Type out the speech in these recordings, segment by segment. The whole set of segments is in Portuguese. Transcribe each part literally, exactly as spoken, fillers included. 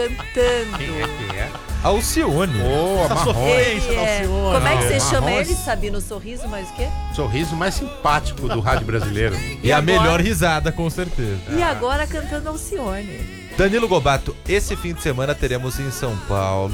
cantando. Quem é que é? Alcione. Oh, a Ele é... Como é que você Ah, chama Marrons. ele, Sabino? Sorriso, mais o quê? Sorriso mais simpático do rádio brasileiro. E a agora? melhor risada, com certeza. E agora cantando Alcione. Danilo Gobato, esse fim de semana teremos em São Paulo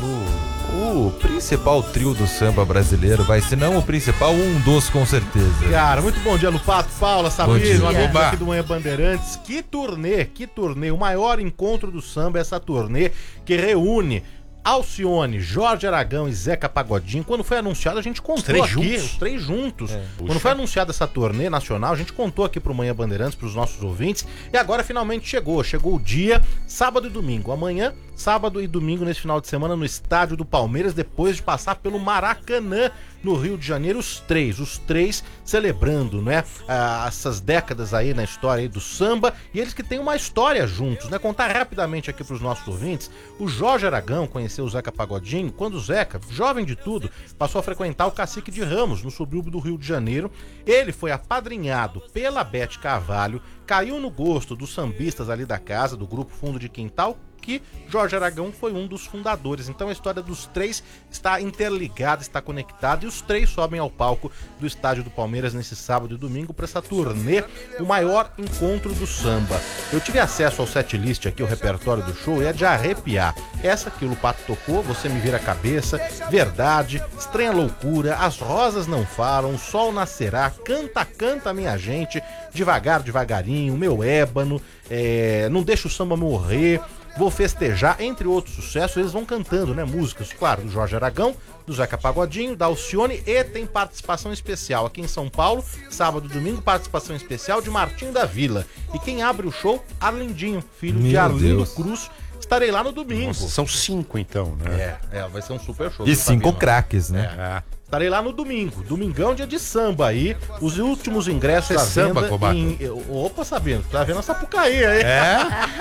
o principal trio do samba brasileiro. Vai ser não o principal, um dos com certeza. Cara, muito bom dia, Lupato, Paula, Bom Sabino, dia. amigos Oba. aqui do Manhã Bandeirantes. Que turnê, que turnê, o maior encontro do samba, essa turnê que reúne Alcione, Jorge Aragão e Zeca Pagodinho. Quando foi anunciado, a gente contou três aqui, juntos? os três juntos. É. Quando Puxa. foi anunciada essa turnê nacional, a gente contou aqui pro Manhã Bandeirantes, pros nossos ouvintes, e agora finalmente chegou. Chegou o dia, sábado e domingo. Amanhã, sábado e domingo, nesse final de semana, no estádio do Palmeiras, depois de passar pelo Maracanã, no Rio de Janeiro, os três, os três celebrando, né, ah, essas décadas aí na história aí do samba, e eles que têm uma história juntos, né, contar rapidamente aqui pros nossos ouvintes. O Jorge Aragão conheceu o Zeca Pagodinho quando o Zeca, jovem de tudo, passou a frequentar o Cacique de Ramos, no subúrbio do Rio de Janeiro. Ele foi apadrinhado pela Bete Carvalho, caiu no gosto dos sambistas ali da casa, do grupo Fundo de Quintal, que Jorge Aragão foi um dos fundadores. Então a história dos três está interligada, está conectada, e os três sobem ao palco do estádio do Palmeiras nesse sábado e domingo para essa turnê, o maior encontro do samba. Eu tive acesso ao setlist aqui, o repertório do show, e é de arrepiar. Essa que o Lupato tocou, Você Me Vira a Cabeça, Verdade, Estranha Loucura, As Rosas Não Falam, O Sol Nascerá, Canta, Canta Minha Gente, Devagar, Devagarinho, Meu Ébano, é, Não Deixa o Samba Morrer, Vou Festejar, entre outros sucessos. Eles vão cantando, né, músicas, claro, do Jorge Aragão, do Zeca Pagodinho, da Alcione, e tem participação especial aqui em São Paulo, sábado e domingo, participação especial de Martim da Vila. E quem abre o show, Arlindinho, filho Meu de Arlindo Deus. Cruz. Estarei lá no domingo. Nossa, são cinco então, né? É, é, vai ser um super show. E viu, cinco Sabino? craques, né? É. Estarei lá no domingo. Domingão, dia de samba aí. Os últimos ingressos É à samba, venda Gobato? em... Opa, Sabino, tá vendo essa Sapucaí aí? É?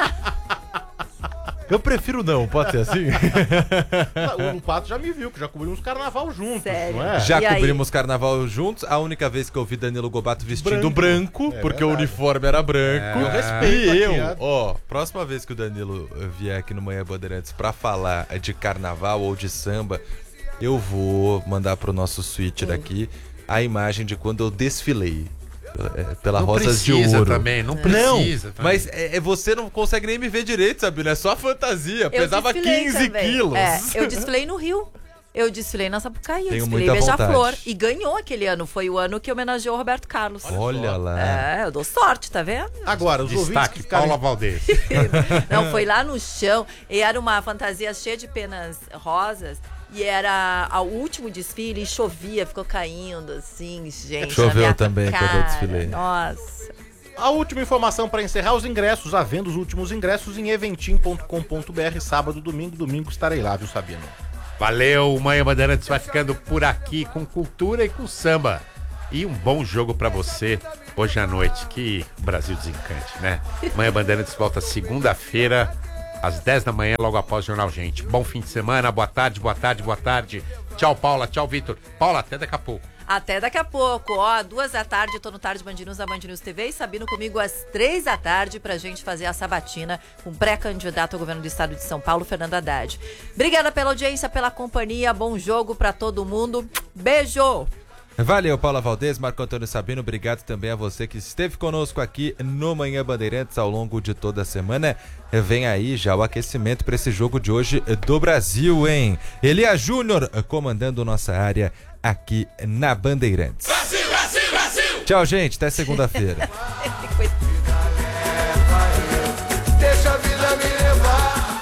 Eu prefiro não, pode ser assim? O Lupato já me viu, que já cobrimos carnaval juntos, Sério? não é? Já E aí? cobrimos carnaval juntos. A única vez que eu vi Danilo Gobato vestindo Branco. branco, É porque o verdade. uniforme era branco. É. Eu respeito E aqui, eu, é. ó, próxima vez que o Danilo vier aqui no Manhã Bandeirantes pra falar de carnaval ou de samba, eu vou mandar pro nosso suíte daqui a imagem de quando eu desfilei é, pela Não Rosas de precisa Ouro. também, não Não, precisa. também. mas é, é, você não consegue nem me ver direito, sabe? É só fantasia. Eu Pesava desfilei quinze também. quilos. É, eu desfilei no Rio. Eu desfilei na Sapucaí, eu Tenho desfilei muita Beija-Flor. vontade. E ganhou aquele ano. Foi o ano que homenageou o Roberto Carlos. Olha lá. É, eu dou sorte, tá vendo? Agora, os ouvintes que Destaque, ficarem... Paula Valdez. Não, foi lá no chão. E era uma fantasia cheia de penas rosas. E era o último desfile e chovia, ficou caindo, assim, gente. Choveu na minha também cara. quando eu desfilei. Nossa. A última informação para encerrar os ingressos, à venda os últimos ingressos em eventim ponto com ponto br, sábado, domingo, domingo estarei lá, viu, Sabino? Valeu, o Manhã Bandeirantes vai ficando por aqui com cultura e com samba. E um bom jogo pra você hoje à noite. Que Brasil desencante, né? Manhã Bandeirantes volta segunda-feira, às dez da manhã, logo após o Jornal Gente. Bom fim de semana, boa tarde, boa tarde, boa tarde. Tchau, Paula, tchau, Vitor. Paula, até daqui a pouco. Até daqui a pouco, ó, duas da tarde, tô no Tarde Band News da Band News T V e Sabino comigo às três da tarde pra gente fazer a sabatina com o pré-candidato ao governo do estado de São Paulo, Fernando Haddad. Obrigada pela audiência, pela companhia, bom jogo pra todo mundo. Beijo! Valeu, Paula Valdez, Marco Antônio Sabino, obrigado também a você que esteve conosco aqui no Manhã Bandeirantes ao longo de toda a semana. Vem aí já o aquecimento para esse jogo de hoje do Brasil, hein? Elias Júnior comandando nossa área aqui na Bandeirantes. Brasil, Brasil, Brasil! Tchau, gente, até segunda-feira. Deixa a vida me levar.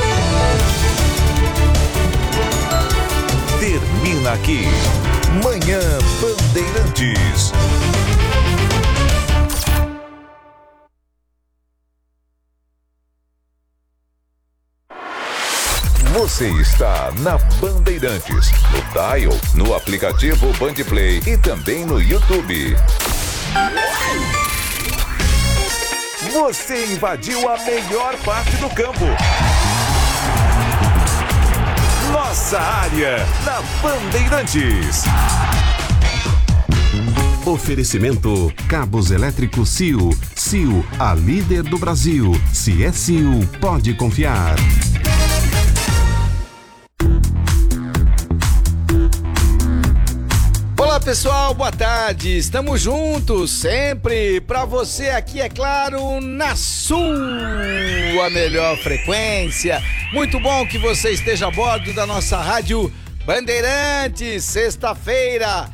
Termina aqui. Manhã Bandeirantes. Você está na Bandeirantes, no Dial, no aplicativo Bandplay e também no YouTube. Você invadiu a melhor parte do campo. Nossa área na Bandeirantes. Oferecimento Cabos Elétricos Sil. Sil, a líder do Brasil. Se é Sil, pode confiar. pessoal, boa tarde. Estamos juntos sempre para você aqui, é claro, na sua melhor frequência. Muito bom que você esteja a bordo da nossa rádio Bandeirantes. Sexta-feira,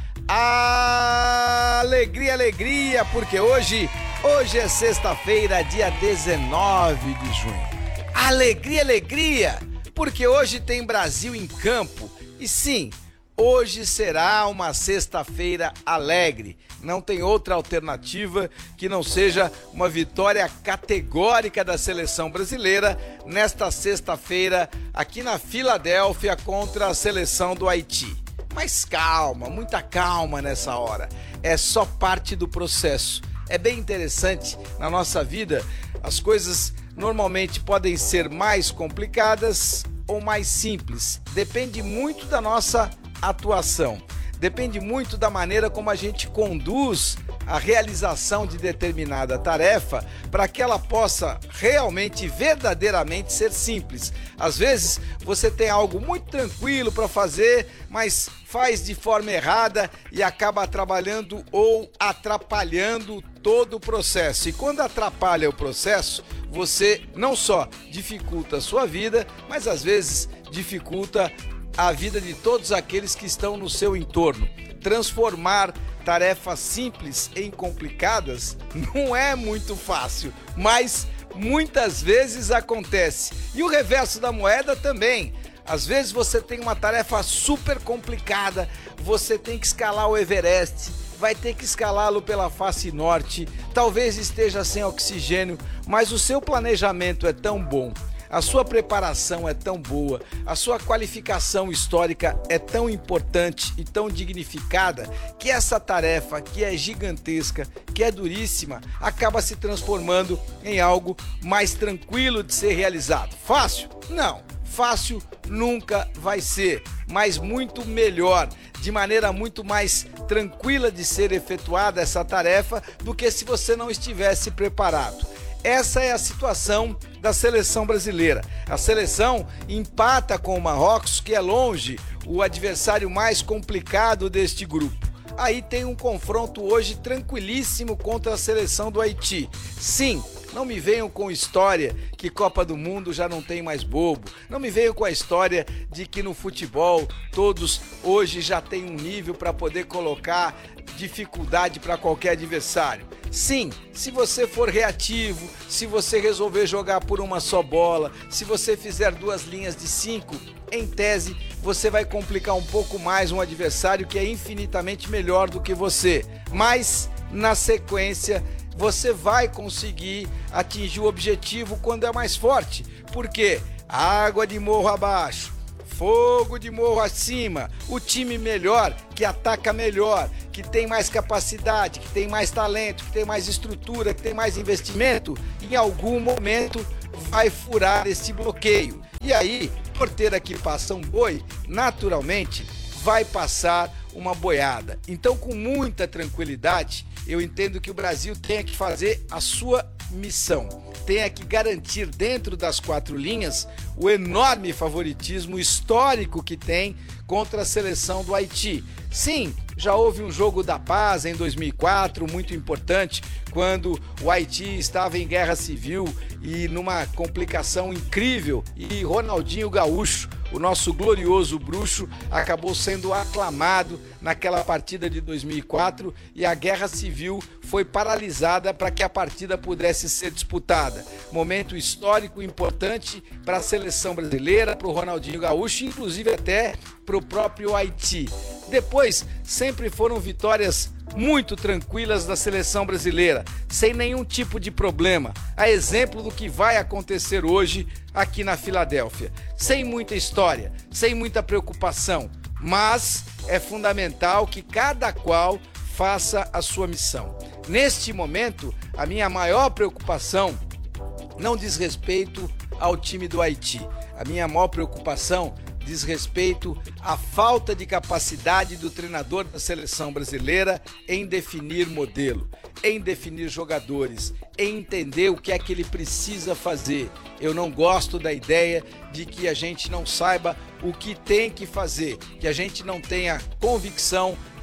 alegria, alegria, porque hoje, hoje é sexta-feira, dia dezenove de junho. Alegria, alegria, porque hoje tem Brasil em campo. E sim, hoje será uma sexta-feira alegre. Não tem outra alternativa que não seja uma vitória categórica da seleção brasileira nesta sexta-feira aqui na Filadélfia contra a seleção do Haiti. Mas calma, muita calma nessa hora. É só parte do processo. É bem interessante, na nossa vida, as coisas normalmente podem ser mais complicadas ou mais simples. Depende muito da nossa atuação. Depende muito da maneira como a gente conduz a realização de determinada tarefa para que ela possa realmente, verdadeiramente ser simples. Às vezes você tem algo muito tranquilo para fazer, mas faz de forma errada e acaba atrapalhando ou atrapalhando todo o processo. E quando atrapalha o processo, você não só dificulta a sua vida, mas às vezes dificulta a vida de todos aqueles que estão no seu entorno. Transformar tarefas simples em complicadas não é muito fácil, mas muitas vezes acontece. E o reverso da moeda também. Às vezes você tem uma tarefa super complicada, você tem que escalar o Everest, vai ter que escalá-lo pela face norte, talvez esteja sem oxigênio, mas o seu planejamento é tão bom, a sua preparação é tão boa, a sua qualificação histórica é tão importante e tão dignificada que essa tarefa, que é gigantesca, que é duríssima, acaba se transformando em algo mais tranquilo de ser realizado. Fácil? Não. Fácil nunca vai ser, mas muito melhor, de maneira muito mais tranquila de ser efetuada essa tarefa do que se você não estivesse preparado. Essa é a situação da seleção brasileira. A seleção empata com o Marrocos, que é longe o adversário mais complicado deste grupo. Aí tem um confronto hoje tranquilíssimo contra a seleção do Haiti. Sim, não me venham com história que Copa do Mundo já não tem mais bobo. Não me venham com a história de que no futebol todos hoje já têm um nível para poder colocar dificuldade para qualquer adversário. Sim, se você for reativo, se você resolver jogar por uma só bola, se você fizer duas linhas de cinco, em tese, você vai complicar um pouco mais um adversário que é infinitamente melhor do que você. Mas, na sequência, você vai conseguir atingir o objetivo quando é mais forte. Porque água de morro abaixo, fogo de morro acima, o time melhor, que ataca melhor, que tem mais capacidade, que tem mais talento, que tem mais estrutura, que tem mais investimento, em algum momento vai furar esse bloqueio. E aí, porteira que passa um boi, naturalmente vai passar uma boiada. Então, com muita tranquilidade, eu entendo que o Brasil tenha que fazer a sua missão, tenha que garantir dentro das quatro linhas o enorme favoritismo histórico que tem contra a seleção do Haiti. Sim, já houve um jogo da paz em dois mil e quatro, muito importante, quando o Haiti estava em guerra civil e numa complicação incrível, e Ronaldinho Gaúcho, o nosso glorioso bruxo, acabou sendo aclamado naquela partida de dois mil e quatro e a guerra civil foi paralisada para que a partida pudesse ser disputada. Momento histórico importante para a seleção brasileira, para o Ronaldinho Gaúcho, inclusive até para o próprio Haiti. Depois, sempre foram vitórias muito tranquilas da seleção brasileira, sem nenhum tipo de problema, a exemplo do que vai acontecer hoje aqui na Filadélfia. Sem muita história, sem muita preocupação, mas é fundamental que cada qual faça a sua missão. Neste momento, a minha maior preocupação não diz respeito ao time do Haiti. A minha maior preocupação diz respeito à falta de capacidade do treinador da seleção brasileira em definir modelo, em definir jogadores, em entender o que é que ele precisa fazer. Eu não gosto da ideia de que a gente não saiba o que tem que fazer, que a gente não tenha convicção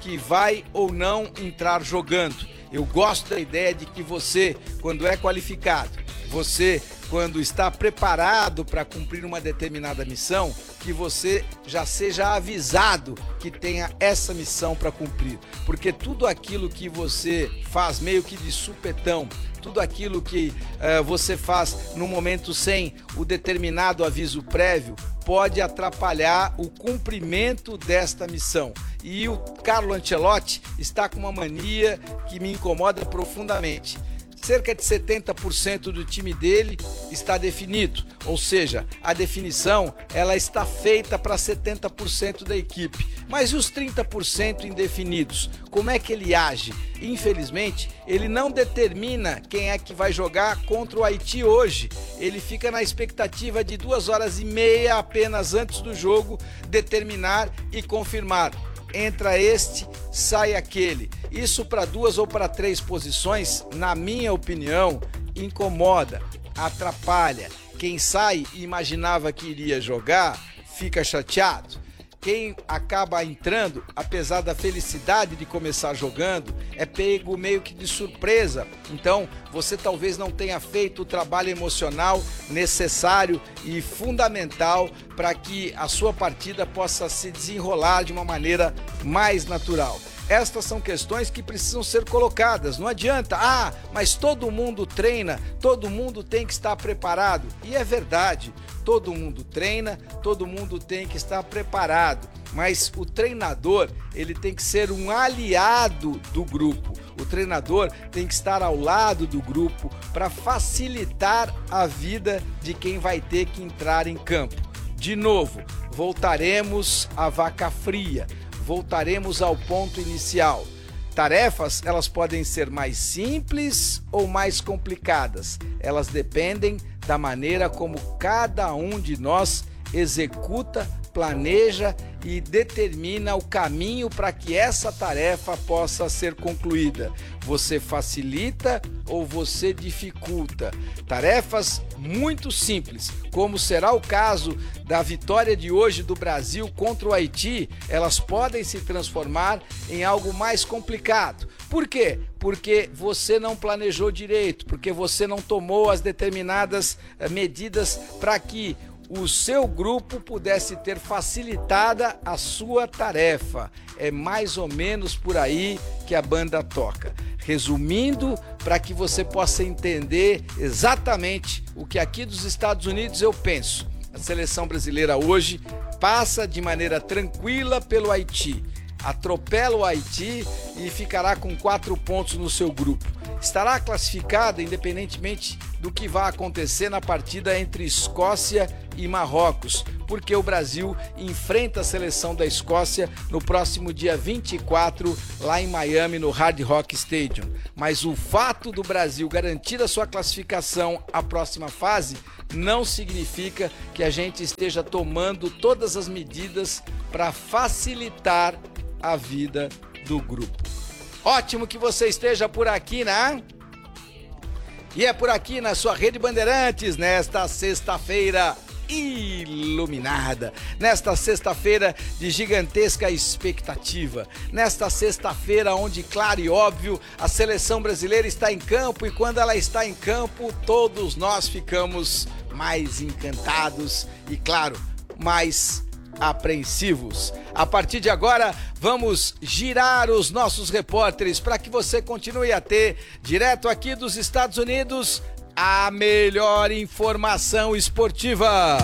que vai ou não entrar jogando. Eu gosto da ideia de que você, quando é qualificado, você, quando está preparado para cumprir uma determinada missão, que você já seja avisado que tenha essa missão para cumprir. Porque tudo aquilo que você faz meio que de supetão, tudo aquilo que uh, você faz no momento sem o determinado aviso prévio, pode atrapalhar o cumprimento desta missão. E o Carlo Ancelotti está com uma mania que me incomoda profundamente. Cerca de setenta por cento do time dele está definido, ou seja, a definição ela está feita para setenta por cento da equipe. Mas e os trinta por cento indefinidos? Como é que ele age? Infelizmente, ele não determina quem é que vai jogar contra o Haiti hoje. Ele fica na expectativa de duas horas e meia apenas antes do jogo determinar e confirmar. Entra este, sai aquele. Isso para duas ou para três posições, na minha opinião, incomoda, atrapalha. Quem sai e imaginava que iria jogar, fica chateado. Quem acaba entrando, apesar da felicidade de começar jogando, é pego meio que de surpresa. Então, você talvez não tenha feito o trabalho emocional necessário e fundamental para que a sua partida possa se desenrolar de uma maneira mais natural. Estas são questões que precisam ser colocadas. Não adianta, ah, mas todo mundo treina, todo mundo tem que estar preparado. E é verdade, todo mundo treina, todo mundo tem que estar preparado. Mas o treinador, ele tem que ser um aliado do grupo. O treinador tem que estar ao lado do grupo para facilitar a vida de quem vai ter que entrar em campo. De novo, voltaremos à vaca fria. Voltaremos ao ponto inicial. Tarefas, elas podem ser mais simples ou mais complicadas. Elas dependem da maneira como cada um de nós executa, planeja e determina o caminho para que essa tarefa possa ser concluída. Você facilita ou você dificulta? Tarefas muito simples, como será o caso da vitória de hoje do Brasil contra o Haiti, elas podem se transformar em algo mais complicado. Por quê? Porque você não planejou direito, porque você não tomou as determinadas medidas para que o seu grupo pudesse ter facilitada a sua tarefa. É mais ou menos por aí que a banda toca. Resumindo, para que você possa entender exatamente o que aqui dos Estados Unidos eu penso. A seleção brasileira hoje passa de maneira tranquila pelo Haiti. Atropela o Haiti e ficará com quatro pontos no seu grupo. Estará classificada independentemente do que vai acontecer na partida entre Escócia e Marrocos, porque o Brasil enfrenta a seleção da Escócia no próximo dia vinte e quatro, lá em Miami, no Hard Rock Stadium. Mas o fato do Brasil garantir a sua classificação à próxima fase não significa que a gente esteja tomando todas as medidas para facilitar a vida do grupo. Ótimo que você esteja por aqui, né? E é por aqui na sua Rede Bandeirantes, nesta sexta-feira iluminada, nesta sexta-feira de gigantesca expectativa, nesta sexta-feira onde, claro e óbvio, a seleção brasileira está em campo e quando ela está em campo, todos nós ficamos mais encantados e, claro, mais apreensivos. A partir de agora, vamos girar os nossos repórteres para que você continue a ter, direto aqui dos Estados Unidos, a melhor informação esportiva.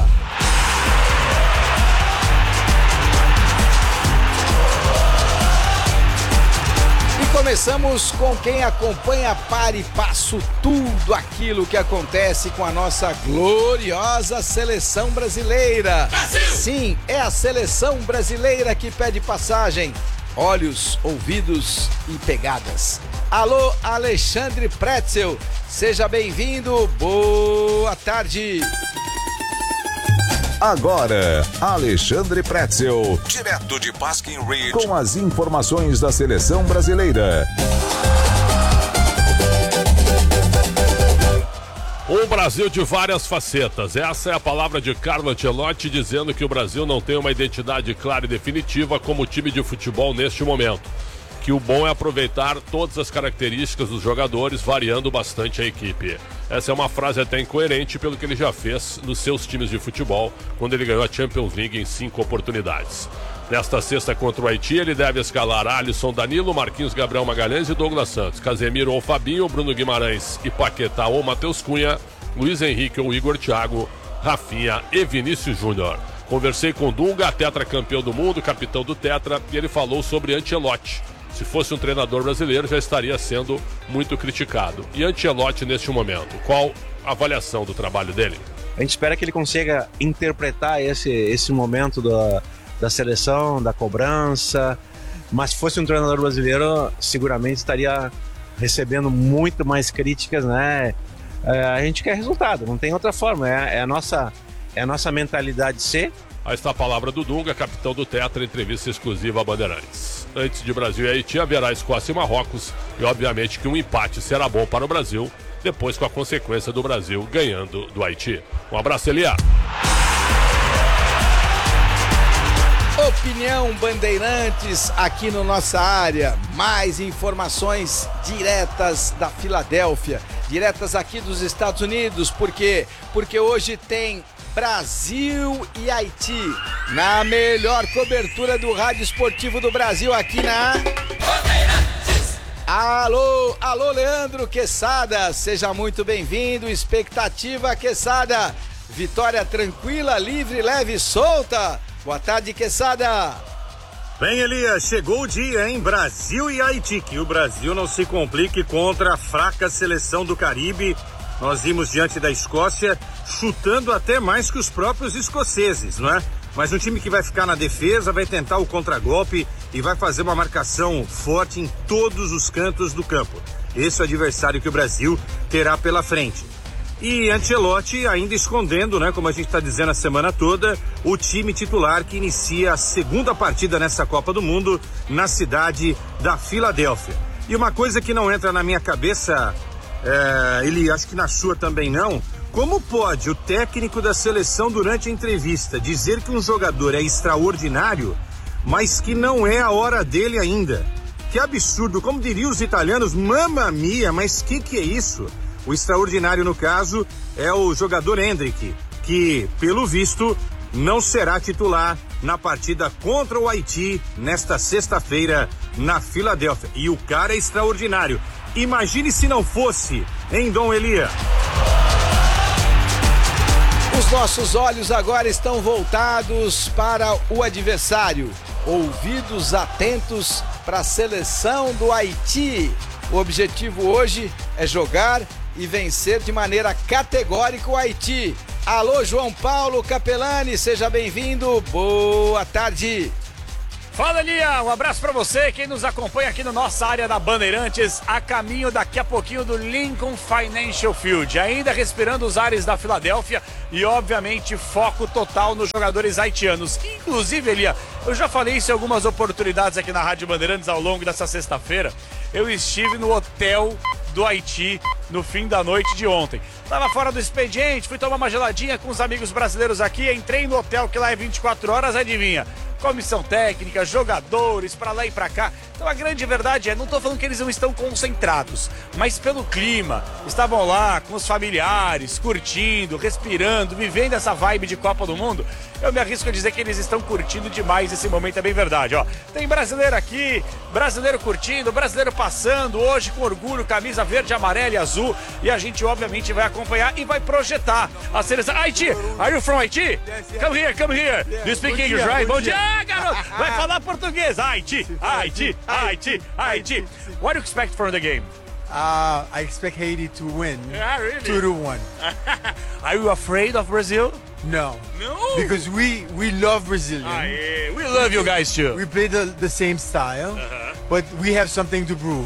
E começamos com quem acompanha para e passo tudo aquilo que acontece com a nossa gloriosa seleção brasileira. Brasil! Sim, é a seleção brasileira que pede passagem. Olhos, ouvidos e pegadas. Alô, Alexandre Pretzel, seja bem-vindo, boa tarde. Agora, Alexandre Pretzel, direto de Pasquim Ridge, com as informações da seleção brasileira. Um Brasil de várias facetas. Essa é a palavra de Carlo Ancelotti dizendo que o Brasil não tem uma identidade clara e definitiva como time de futebol neste momento. que o bom é aproveitar todas as características dos jogadores, variando bastante a equipe. Essa é uma frase até incoerente pelo que ele já fez nos seus times de futebol, quando ele ganhou a Champions League em cinco oportunidades. Nesta sexta contra o Haiti, ele deve escalar Alisson, Danilo, Marquinhos, Gabriel Magalhães e Douglas Santos, Casemiro ou Fabinho, Bruno Guimarães e Paquetá ou Matheus Cunha, Luiz Henrique ou Igor Thiago, Rafinha e Vinícius Júnior. Conversei com Dunga, tetracampeão do mundo, capitão do Tetra, e ele falou sobre Ancelotti. Se fosse um treinador brasileiro, já estaria sendo muito criticado. E Ancelotti neste momento, qual a avaliação do trabalho dele? A gente espera que ele consiga interpretar esse, esse momento da, da seleção, da cobrança, mas se fosse um treinador brasileiro, seguramente estaria recebendo muito mais críticas, né? É, a gente quer resultado, não tem outra forma, é, é, a, nossa, é a nossa mentalidade ser. Aí está a palavra do Dunga, capitão do Tetra, entrevista exclusiva a Bandeirantes. Antes de Brasil e Haiti, haverá Escócia e Marrocos, e obviamente que um empate será bom para o Brasil, depois com a consequência do Brasil ganhando do Haiti. Um abraço, Elia. Opinião Bandeirantes aqui no Nossa Área. Mais informações diretas da Filadélfia, diretas aqui dos Estados Unidos. Por quê? Porque hoje tem Brasil e Haiti na melhor cobertura do rádio esportivo do Brasil aqui na Bandeirantes. Alô, alô Leandro Quesada, seja muito bem-vindo. Expectativa, Quesada. Vitória tranquila, livre, leve e solta. Boa tarde, Quesada. Bem, Elias, chegou o dia, hein? Brasil e Haiti. Que o Brasil não se complique contra a fraca seleção do Caribe. Nós vimos diante da Escócia, chutando até mais que os próprios escoceses, não é? Mas um time que vai ficar na defesa, vai tentar o contragolpe e vai fazer uma marcação forte em todos os cantos do campo. Esse é o adversário que o Brasil terá pela frente. E Ancelotti ainda escondendo, né, como a gente está dizendo a semana toda, o time titular que inicia a segunda partida nessa Copa do Mundo na cidade da Filadélfia. E uma coisa que não entra na minha cabeça, é, ele acho que na sua também não, como pode o técnico da seleção durante a entrevista dizer que um jogador é extraordinário, mas que não é a hora dele ainda? Que absurdo, como diriam os italianos, mamma mia, mas que que é isso? O extraordinário, no caso, é o jogador Endrick, que, pelo visto, não será titular na partida contra o Haiti nesta sexta-feira na Filadélfia. E o cara é extraordinário. Imagine se não fosse, hein, Dom Elia? Os nossos olhos agora estão voltados para o adversário. Ouvidos atentos para a seleção do Haiti. O objetivo hoje é jogar e vencer de maneira categórica o Haiti. Alô, João Paulo Capelani, seja bem-vindo. Boa tarde. Fala, Elia, um abraço pra você, quem nos acompanha aqui na nossa área da Bandeirantes, a caminho daqui a pouquinho do Lincoln Financial Field, ainda respirando os ares da Filadélfia e, obviamente, foco total nos jogadores haitianos. Inclusive, Elia, eu já falei isso em algumas oportunidades aqui na Rádio Bandeirantes ao longo dessa sexta-feira. Eu estive no hotel do Haiti no fim da noite de ontem. Tava fora do expediente, fui tomar uma geladinha com os amigos brasileiros aqui, entrei no hotel que lá é vinte e quatro horas, adivinha? Comissão técnica, jogadores, pra lá e pra cá. Então a grande verdade é, não tô falando que eles não estão concentrados, mas pelo clima, estavam lá com os familiares, curtindo, respirando, vivendo essa vibe de Copa do Mundo. Eu me arrisco a dizer que eles estão curtindo demais esse momento, é bem verdade, ó. Tem brasileiro aqui, brasileiro curtindo, brasileiro passando, hoje com orgulho, camisa verde, amarela e azul, e a gente obviamente vai acompanhar e vai projetar a seleção. Haiti, are you from Haiti? Come here, come here. Do you speak English, right? Bom dia, garoto. Vai falar português. Haiti, Haiti, Haiti, Haiti. What do you expect from the game? Uh, I expect Haiti to win. Yeah, really? Two to one. Are you afraid of Brazil? No. No? Because we, we love Brazilians. Ah, yeah. We love you guys too. We play the, the same style, Uh-huh. but we have something to prove.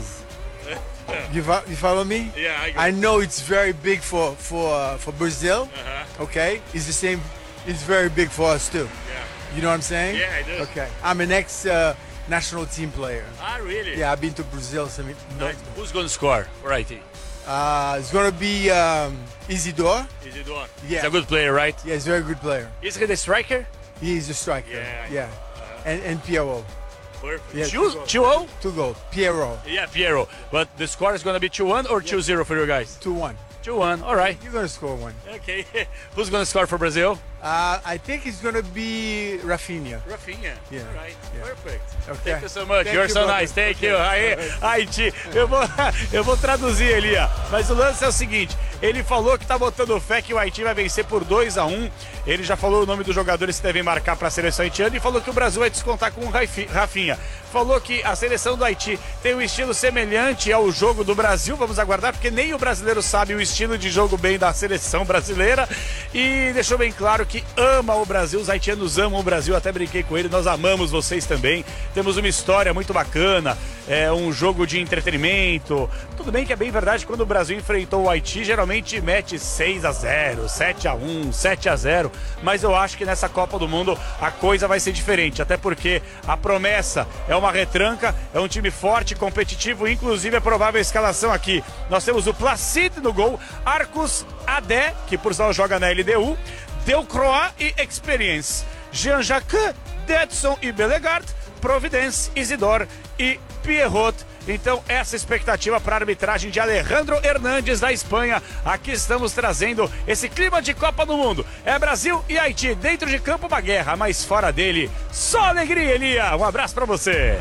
You, fo- you follow me? Yeah, I get I it. know it's very big for for uh, for Brazil. Uh-huh. Okay, it's the same. It's very big for us too. Yeah. You know what I'm saying? Yeah, I do. Okay, I'm an ex uh, national team player. Ah, really? Yeah, I've been to Brazil. Some, Nice. Who's going to score for Haiti? Uh, it's gonna be um, Isidore. Isidore. Yeah. He's a good player, right? Yeah, he's a very good player. Is he the striker? He's a striker. Yeah, Yeah. And and P R O. Perfect. Yeah, two, two two oh? Two goal. Piero. Yeah, Piero. But the score is going to be two one or two zero for you guys? two one. two one, all right. You're going to score one. Okay. Who's going to score for Brazil? Uh, I think it's going to be Rafinha. Rafinha. Yeah. All right. Yeah. Perfect. Okay. Thank you so much. Thank You're you, so brother. nice. Thank Okay. you. Aí, Haiti. Eu vou, eu vou traduzir ali, ó. Mas o lance é o seguinte: ele falou que tá botando fé que o Haiti vai vencer por dois a um. Ele já falou o nome dos jogadores que devem marcar para a seleção haitiana e falou que o Brasil vai descontar com o Rafinha. Falou que a seleção do Haiti tem um estilo semelhante ao jogo do Brasil. Vamos aguardar, porque nem o brasileiro sabe o estilo de jogo bem da seleção brasileira. E deixou bem claro que ama o Brasil. Os haitianos amam o Brasil. Até brinquei com ele. Nós amamos vocês também. Temos uma história muito bacana. É um jogo de entretenimento. Tudo bem que é bem verdade, quando o Brasil enfrentou o Haiti, geralmente mete seis a zero, sete a um, sete a zero. Mas eu acho que nessa Copa do Mundo a coisa vai ser diferente. Até porque a promessa é uma retranca, é um time forte, competitivo. Inclusive a provável escalação aqui. Nós temos o Placide no gol, Arcus Adé, que por sinal joga na L D U, Delcroix e Experience, Jean-Jacques, Dedson e Bellegarde, Providence, Isidore e Pierrot. Então essa expectativa para a arbitragem de Alejandro Hernandes da Espanha. Aqui estamos trazendo esse clima de Copa do Mundo. É Brasil e Haiti, dentro de campo uma guerra, mas fora dele só alegria, Elia. Um abraço para você.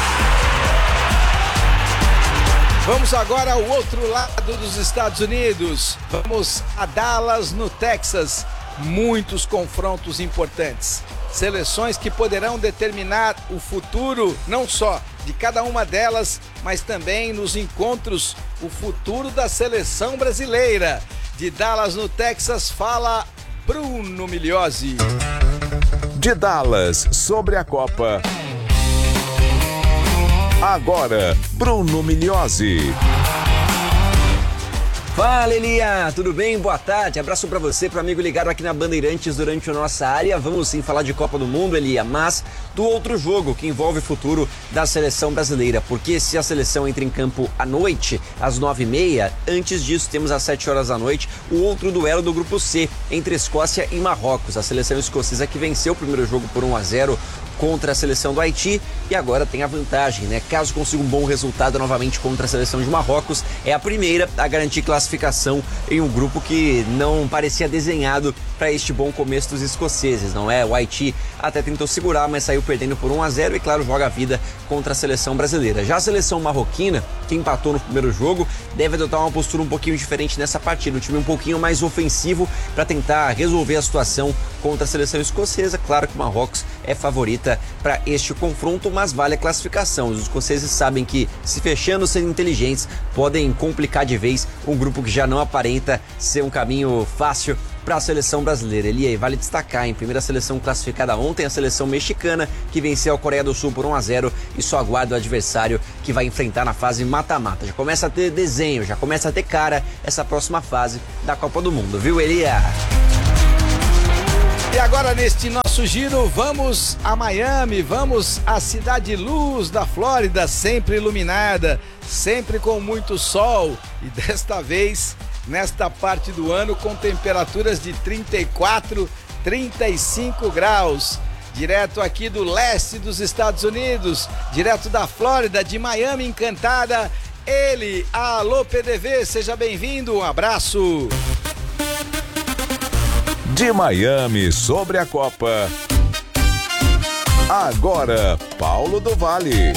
Vamos agora ao outro lado dos Estados Unidos. Vamos a Dallas, no Texas. Muitos confrontos importantes. Seleções que poderão determinar o futuro, não só de cada uma delas, mas também nos encontros, o futuro da seleção brasileira. De Dallas, no Texas, fala Bruno Migliosi. De Dallas, sobre a Copa. Agora, Bruno Migliosi. Fala, Elia, tudo bem? Boa tarde, abraço pra você, pro amigo ligado aqui na Bandeirantes durante a nossa área. Vamos sim falar de Copa do Mundo, Elia, mas do outro jogo que envolve o futuro da seleção brasileira, porque se a seleção entra em campo à noite, às nove e meia, antes disso temos às sete horas da noite o outro duelo do grupo C, entre Escócia e Marrocos. A seleção escocesa que venceu o primeiro jogo por um a zero contra a seleção do Haiti e agora tem a vantagem, né? Caso consiga um bom resultado novamente contra a seleção de Marrocos, é a primeira a garantir classificação em um grupo que não parecia desenhado para este bom começo dos escoceses, não é? O Haiti até tentou segurar, mas saiu perdendo por um a zero e, claro, joga a vida contra a seleção brasileira. Já a seleção marroquina, que empatou no primeiro jogo, deve adotar uma postura um pouquinho diferente nessa partida, um time um pouquinho mais ofensivo para tentar resolver a situação contra a seleção escocesa. Claro que o Marrocos é favorita para este confronto, mas vale a classificação. Os escoceses sabem que, se fechando, sendo inteligentes, podem complicar de vez um grupo que já não aparenta ser um caminho fácil para a seleção brasileira. Ele vale destacar, em primeira seleção classificada ontem, a seleção mexicana, que venceu a Coreia do Sul por um a zero e só aguarda o adversário que vai enfrentar na fase mata-mata. Já começa a ter desenho, já começa a ter cara essa próxima fase da Copa do Mundo, viu, Elia? E agora, neste nosso giro, vamos a Miami, vamos à Cidade Luz da Flórida, sempre iluminada, sempre com muito sol. E desta vez, nesta parte do ano, com temperaturas de trinta e quatro, trinta e cinco graus. Direto aqui do leste dos Estados Unidos, direto da Flórida, de Miami encantada, ele, alô P D V, seja bem-vindo, um abraço. De Miami, sobre a Copa. Agora, Paulo do Vale.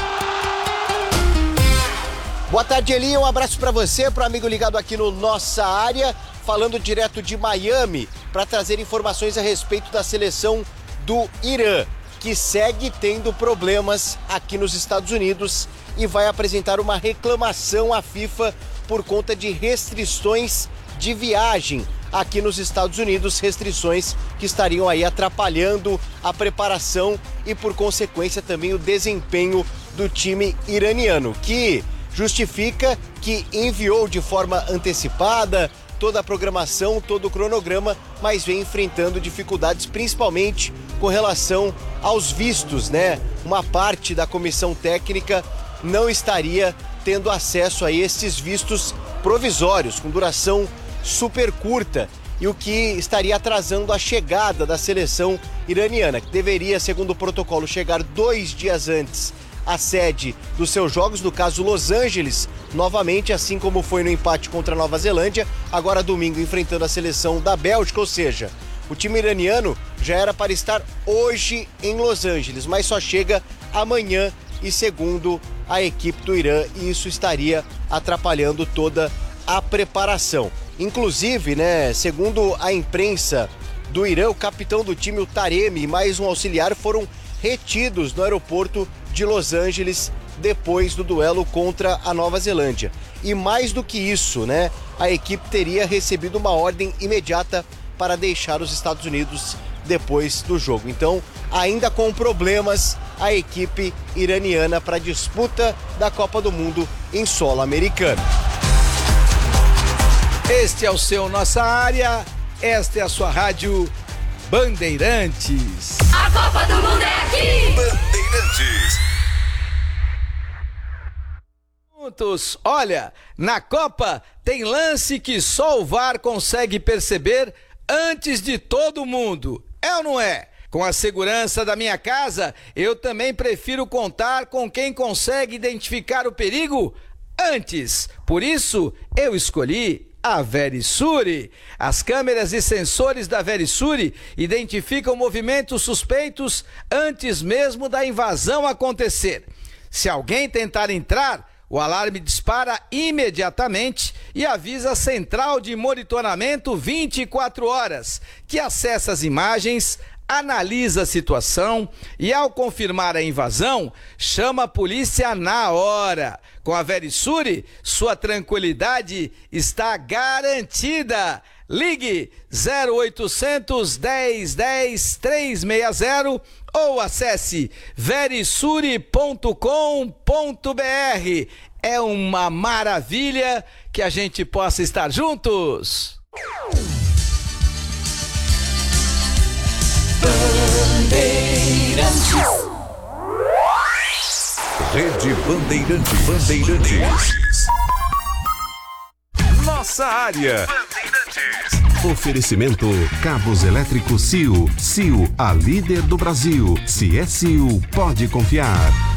Boa tarde, Eli. Um abraço para você, para o amigo ligado aqui no Nossa Área, falando direto de Miami, para trazer informações a respeito da seleção do Irã, que segue tendo problemas aqui nos Estados Unidos e vai apresentar uma reclamação à FIFA por conta de restrições de viagem aqui nos Estados Unidos, restrições que estariam aí atrapalhando a preparação e, por consequência, também o desempenho do time iraniano, que justifica que enviou de forma antecipada toda a programação, todo o cronograma, mas vem enfrentando dificuldades, principalmente com relação aos vistos, né? Uma parte da comissão técnica não estaria tendo acesso a esses vistos provisórios, com duração super curta. e o que estaria atrasando a chegada da seleção iraniana, que deveria, segundo o protocolo, chegar dois dias antes à sede dos seus jogos, no caso Los Angeles, novamente, assim como foi no empate contra a Nova Zelândia, agora domingo enfrentando a seleção da Bélgica, ou seja, o time iraniano já era para estar hoje em Los Angeles, mas só chega amanhã e segundo a equipe do Irã, isso estaria atrapalhando toda a preparação. Inclusive, né, segundo a imprensa do Irã, o capitão do time, o Taremi, e mais um auxiliar foram retidos no aeroporto de Los Angeles depois do duelo contra a Nova Zelândia. E mais do que isso, né, a equipe teria recebido uma ordem imediata para deixar os Estados Unidos depois do jogo. Então, ainda com problemas, a equipe iraniana para a disputa da Copa do Mundo em solo americano. Este é o seu Nossa Área, esta é a sua rádio Bandeirantes. A Copa do Mundo é aqui! Bandeirantes. Juntos, olha, na Copa tem lance que só o V A R consegue perceber antes de todo mundo. É ou não é? Com a segurança da minha casa, eu também prefiro contar com quem consegue identificar o perigo antes. Por isso, eu escolhi a Verisure. As câmeras e sensores da Verisure identificam movimentos suspeitos antes mesmo da invasão acontecer. Se alguém tentar entrar, o alarme dispara imediatamente e avisa a central de monitoramento vinte e quatro horas, que acessa as imagens, analisa a situação e, ao confirmar a invasão, chama a polícia na hora. Com a Verisure, sua tranquilidade está garantida. Ligue zero oitocentos, dez, dez, trezentos e sessenta ou acesse verisure ponto com ponto br. É uma maravilha que a gente possa estar juntos. Bandeirantes. Rede Bandeirantes. Bandeirantes. Nossa área. Oferecimento Cabos Elétricos C I U. C I U, a líder do Brasil. Se é C I U, pode confiar.